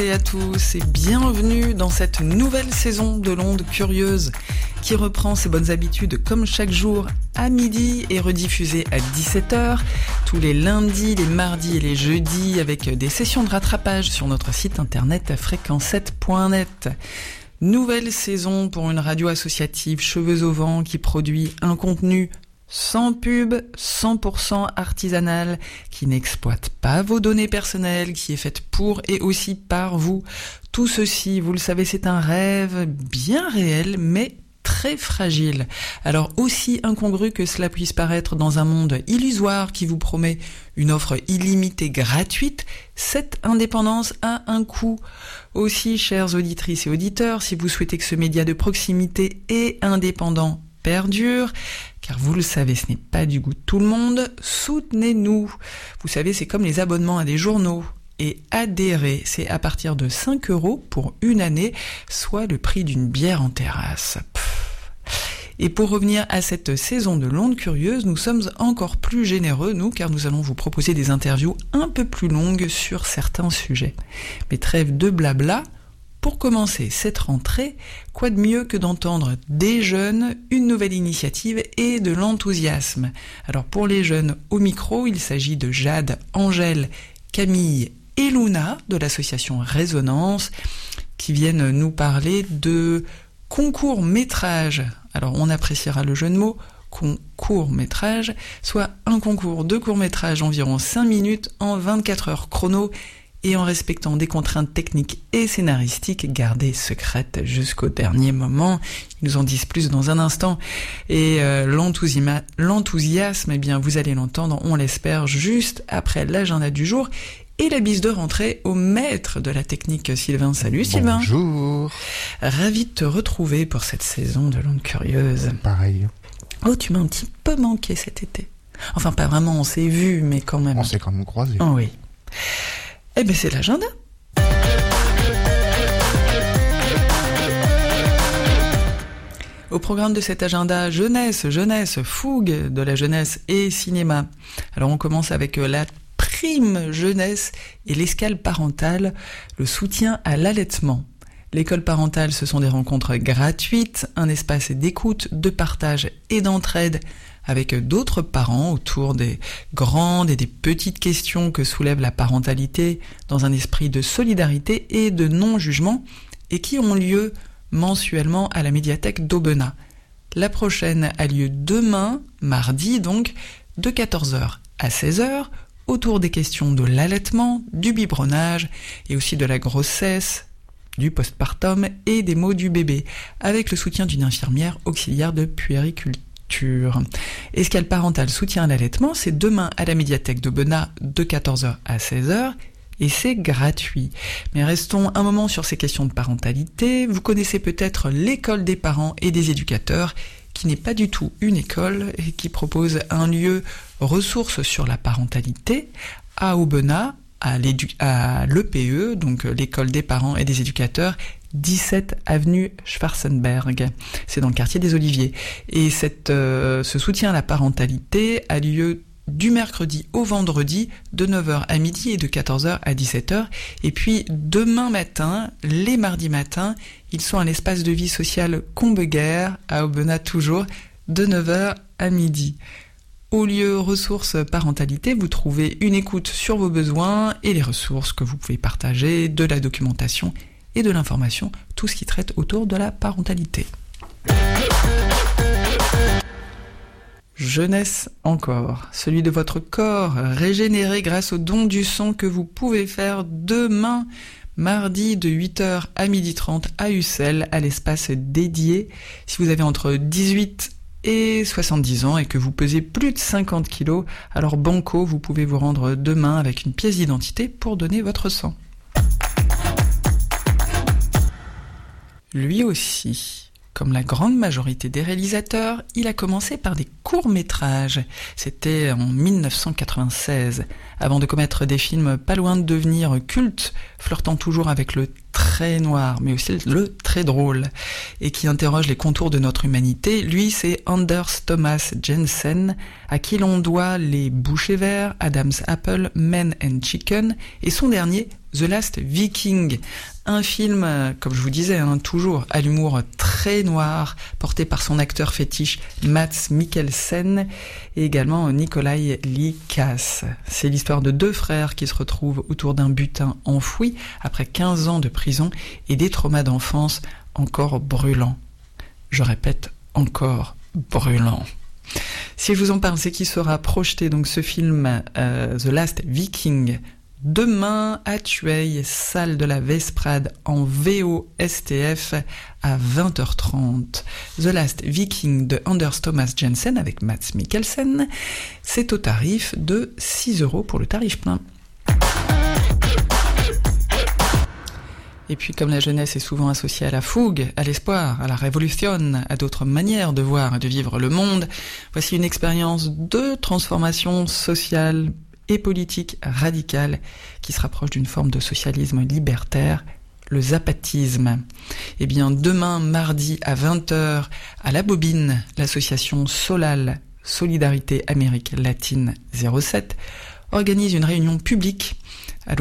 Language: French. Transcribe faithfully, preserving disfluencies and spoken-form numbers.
Et à tous et bienvenue dans cette nouvelle saison de l'Onde Curieuse qui reprend ses bonnes habitudes comme chaque jour à midi et rediffusée à dix-sept heures tous les lundis, les mardis et les jeudis avec des sessions de rattrapage sur notre site internet fréquence sept point net. Nouvelle saison pour une radio associative cheveux au vent qui produit un contenu sans pub, cent pour cent artisanal, qui n'exploite pas vos données personnelles, qui est faite pour et aussi par vous. Tout ceci, vous le savez, c'est un rêve bien réel, mais très fragile. Alors aussi incongru que cela puisse paraître dans un monde illusoire qui vous promet une offre illimitée gratuite, cette indépendance a un coût. Aussi, chères auditrices et auditeurs, si vous souhaitez que ce média de proximité et indépendant perdure, car vous le savez, ce n'est pas du goût de tout le monde, soutenez-nous. Vous savez, c'est comme les abonnements à des journaux. Et adhérer, c'est à partir de cinq euros pour une année, soit le prix d'une bière en terrasse. Pff. Et pour revenir à cette saison de l'Onde Curieuse, nous sommes encore plus généreux, nous, car nous allons vous proposer des interviews un peu plus longues sur certains sujets. Mais trêve de blabla. Pour commencer cette rentrée, quoi de mieux que d'entendre des jeunes, une nouvelle initiative et de l'enthousiasme. Alors pour les jeunes au micro, il s'agit de Jade, Angèle, Camille et Luna de l'association Résonance qui viennent nous parler de concours métrage. Alors on appréciera le jeu de mots, concours métrage, soit un concours de court métrage environ cinq minutes en vingt-quatre heures chrono et en respectant des contraintes techniques et scénaristiques gardées secrètes jusqu'au dernier moment. Ils nous en disent plus dans un instant. Et euh, l'enthousiasme, l'enthousiasme, eh bien, vous allez l'entendre, on l'espère, juste après l'agenda du jour et la bise de rentrée au maître de la technique, Sylvain. Salut Sylvain. Bonjour. Ravi de te retrouver pour cette saison de l'Onde Curieuse. Pareil. Oh, tu m'as un petit peu manqué cet été. Enfin, pas vraiment, on s'est vu, mais quand même. On s'est quand même croisés. Oh oui. Eh bien, c'est l'agenda. Au programme de cet agenda, jeunesse, jeunesse, fougue de la jeunesse et cinéma. Alors, on commence avec la prime jeunesse et l'escale parentale, le soutien à l'allaitement. L'école parentale, ce sont des rencontres gratuites, un espace d'écoute, de partage et d'entraide avec d'autres parents autour des grandes et des petites questions que soulève la parentalité dans un esprit de solidarité et de non-jugement et qui ont lieu mensuellement à la médiathèque d'Aubenas. La prochaine a lieu demain, mardi donc, de quatorze heures à seize heures, autour des questions de l'allaitement, du biberonnage et aussi de la grossesse, du postpartum et des maux du bébé, avec le soutien d'une infirmière auxiliaire de puériculture. Escale parentale soutien à l'allaitement, c'est demain à la médiathèque d'Aubenas de quatorze heures à seize heures et c'est gratuit. Mais restons un moment sur ces questions de parentalité. Vous connaissez peut-être l'école des parents et des éducateurs qui n'est pas du tout une école et qui propose un lieu ressources sur la parentalité à Aubenas, à, à l'E P E, donc l'école des parents et des éducateurs, dix-sept avenue Schwarzenberg. C'est dans le quartier des Oliviers. Et cette, euh, ce soutien à la parentalité a lieu du mercredi au vendredi, de neuf heures à midi et de quatorze heures à dix-sept heures. Et puis demain matin, les mardis matins, ils sont à l'espace de vie sociale Combeguer, à Aubenas toujours, de neuf heures à midi. Au lieu ressources parentalité, vous trouvez une écoute sur vos besoins et les ressources que vous pouvez partager, de la documentation et de l'information, tout ce qui traite autour de la parentalité. Jeunesse encore, celui de votre corps régénéré grâce au don du sang que vous pouvez faire demain, mardi de huit heures à midi trente à Ussel, à l'espace dédié. Si vous avez entre dix-huit et soixante-dix ans et que vous pesez plus de cinquante kilos, alors banco, vous pouvez vous rendre demain avec une pièce d'identité pour donner votre sang. Lui aussi, comme la grande majorité des réalisateurs, il a commencé par des courts-métrages. C'était en dix-neuf cent quatre-vingt-seize, avant de commettre des films pas loin de devenir cultes, flirtant toujours avec le très noir, mais aussi le très drôle, et qui interroge les contours de notre humanité. Lui, c'est Anders Thomas Jensen, à qui l'on doit Les Bouchers Verts, Adam's Apple, Men and Chicken, et son dernier, The Last Viking, un film, comme je vous disais, hein, toujours à l'humour très noir, porté par son acteur fétiche Mads Mikkelsen et également Nikolai Lee Kaas. C'est l'histoire de deux frères qui se retrouvent autour d'un butin enfoui après quinze ans de prison et des traumas d'enfance encore brûlants. Je répète, encore brûlants. Si je vous en parle, c'est qu'il sera projeté, donc ce film euh, The Last Viking, demain à Thuey, salle de la Vesprade en V O S T F à vingt heures trente. The Last Viking de Anders Thomas Jensen avec Mads Mikkelsen, c'est au tarif de six euros pour le tarif plein. Et puis comme la jeunesse est souvent associée à la fougue, à l'espoir, à la révolution, à d'autres manières de voir et de vivre le monde, voici une expérience de transformation sociale et politique radicale qui se rapproche d'une forme de socialisme libertaire, le zapatisme. Et bien demain, mardi à vingt heures, à La Bobine, l'association Solal, Solidarité Amérique Latine zéro sept, organise une réunion publique